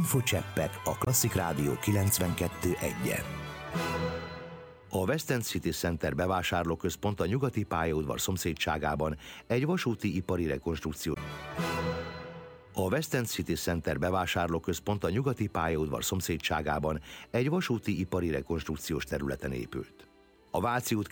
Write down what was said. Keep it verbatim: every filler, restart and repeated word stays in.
Infocseppek a Klasszik Rádió kilencvenkettő egyen. A West End City Center bevásárlóközpont a nyugati pályaudvar szomszédságában egy vasúti ipari rekonstrukció. A West End City Center bevásárlóközpont a nyugati pályaudvar szomszédságában egy vasúti ipari rekonstrukciós területen épült. A Váci út